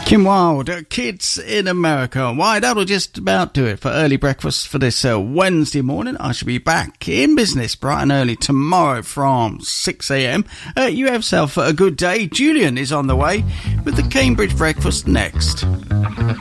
Kim Wilde, Kids in America. Why, that'll just about do it for early breakfast for this Wednesday morning. I shall be back in business bright and early tomorrow from 6 a.m. You have yourself a good day. Julian is on the way with the Cambridge breakfast next.